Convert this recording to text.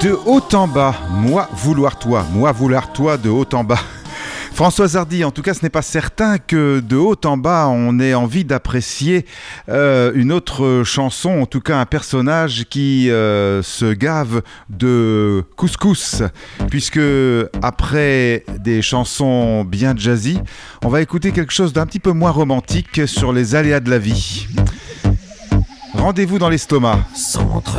De haut en bas, moi vouloir toi de haut en bas. Françoise Hardy, en tout cas ce n'est pas certain que de haut en bas on ait envie d'apprécier une autre chanson, en tout cas un personnage qui se gave de couscous, puisque après des chansons bien jazzy, on va écouter quelque chose d'un petit peu moins romantique sur les aléas de la vie. Rendez-vous dans l'estomac.